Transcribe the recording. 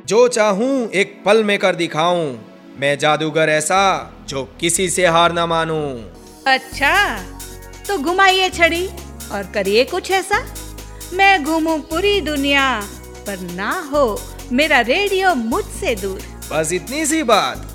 जो चाहूं एक पल में कर दिखाऊं, मैं जादूगर ऐसा जो किसी से हार ना मानूं। अच्छा, तो घुमाइए छड़ी और करिए कुछ ऐसा, मैं घूमूं पूरी दुनिया पर ना हो मेरा रेडियो मुझसे दूर। बस इतनी सी बात,